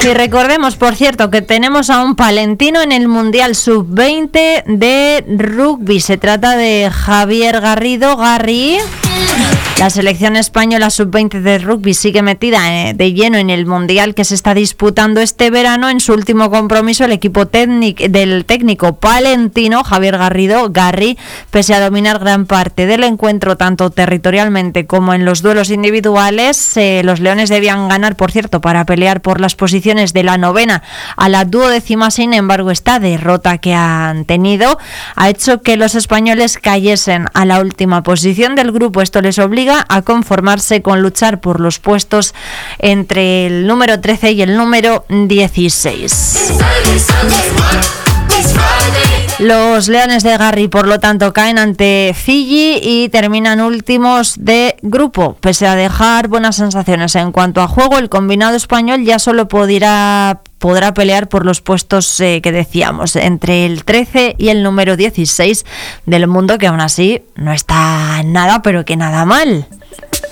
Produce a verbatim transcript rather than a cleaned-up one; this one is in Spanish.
Y recordemos, por cierto, que tenemos a un palentino en el Mundial sub veinte de rugby. Se trata de Javier Garrido, Garri. La selección española sub veinte de rugby sigue metida de lleno en el Mundial que se está disputando este verano. En su último compromiso, el equipo técnico del técnico palentino Javier Garrido, Garri, pese a dominar gran parte del encuentro tanto territorialmente como en los duelos individuales, eh, los leones debían ganar, por cierto, para pelear por las posiciones de la novena a la duodécima. Sin embargo, esta derrota que han tenido ha hecho que los españoles cayesen a la última posición del grupo. Esto les obliga a conformarse con luchar por los puestos entre el número trece y el número dieciséis. Los Leones de Garri, por lo tanto, caen ante Fiji y terminan últimos de grupo. Pese a dejar buenas sensaciones en cuanto a juego, el combinado español ya solo podrá, podrá pelear por los puestos eh, que decíamos, entre el trece y el número dieciséis del mundo, que aún así no está nada, pero que nada mal.